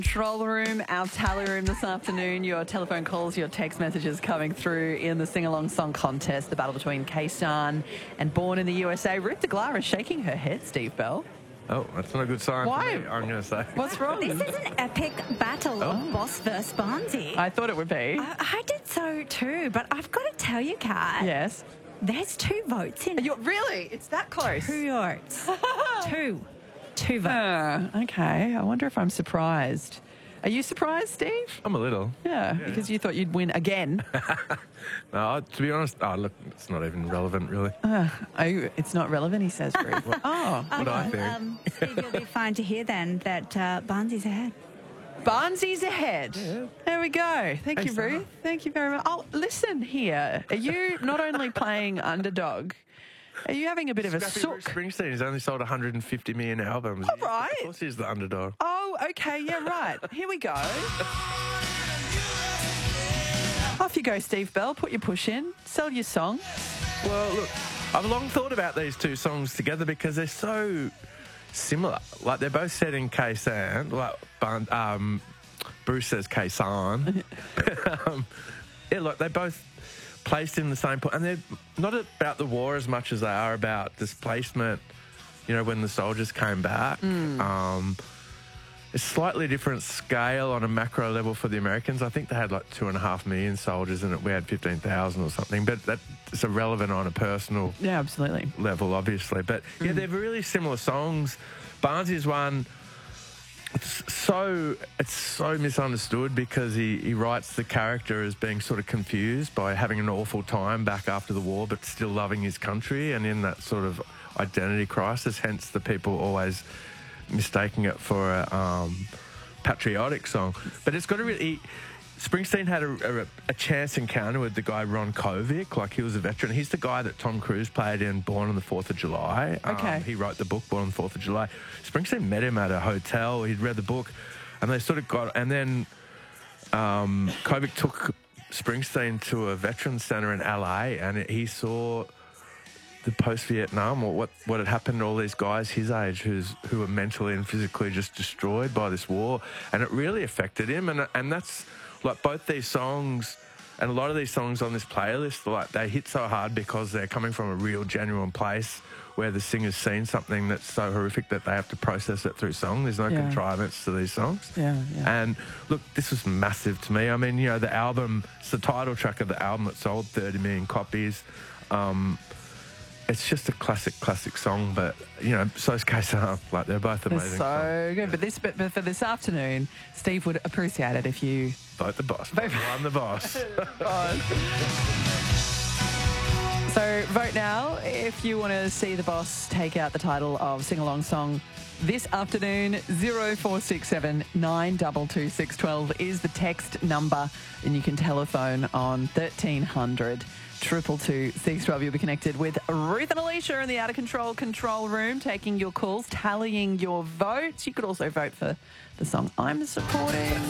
Control room, our tally room this afternoon. Your telephone calls, your text messages coming through in the sing-along song contest, the battle between Kaysan and Born in the USA. Ruth de Glar is shaking her head, Steve Bell. Oh, that's not a good sign Why? for me, I'm going to say. What's wrong? This is an epic battle of Boss versus Barnsey. I thought it would be. I did so too, but I've got to tell you, Kat. Yes. There's 2 votes in it. Really? It's that close? 2 votes. Two votes. Okay. I wonder if I'm surprised. Are you surprised, Steve? I'm a little. Yeah, because you thought you'd win again. No, to be honest, look, it's not even relevant, really. It's not relevant, he says, Ruth. What I think. Steve, you'll be fine to hear then that Barnsey's ahead. Barnsy's ahead. Yeah. There we go. Thank you, Sarah. Ruth. Thank you very much. Oh, listen here. Are you not only playing underdog, are you having a bit of a Scrappy sook? Bruce Springsteen has only sold 150 million albums. All right. Of course he's the underdog. Oh, okay. Yeah, right. Here we go. Off you go, Steve Bell. Put your push in. Sell your song. Well, look, I've long thought about these 2 songs together because they're so similar. Like, they're both set in Kaysan. Like, Bruce says Kaysan. Yeah, look, they're both placed in the same point. And they're not about the war as much as they are about displacement, you know, when the soldiers came back. It's slightly different scale on a macro level for the Americans. I think they had like 2.5 million soldiers and we had 15,000 or something. But that's irrelevant on a personal absolutely level, obviously. But yeah, they're really similar songs. Barnsy's one, it's so misunderstood because he writes the character as being sort of confused by having an awful time back after the war, but still loving his country and in that sort of identity crisis. Hence, the people always mistaking it for a patriotic song. But it's got to really... Springsteen had a chance encounter with the guy Ron Kovic, like he was a veteran. He's the guy that Tom Cruise played in Born on the 4th of July. Okay. He wrote the book Born on the 4th of July. Springsteen met him at a hotel. He'd read the book and they sort of got... And then Kovic took Springsteen to a veterans centre in LA and he saw the post-Vietnam or what had happened to all these guys his age who were mentally and physically just destroyed by this war. And it really affected him. And that's... Like, both these songs and a lot of these songs on this playlist, like, they hit so hard because they're coming from a real, genuine place where the singer's seen something that's so horrific that they have to process it through song. There's no contrivance to these songs. Yeah. And, look, this was massive to me. I mean, you know, the album, it's the title track of the album that sold 30 million copies. It's just a classic song, but, you know, so's Kaysan. Like, they're both amazing so good. But for this afternoon, Steve would appreciate it if you... Vote the boss. I'm the boss. So vote now if you want to see the boss take out the title of sing-along song this afternoon. 0467 922 612 is the text number, and you can telephone on 1300 222 612. You'll be connected with Ruth and Alicia in the Out of Control room, taking your calls, tallying your votes. You could also vote for the song I'm supporting.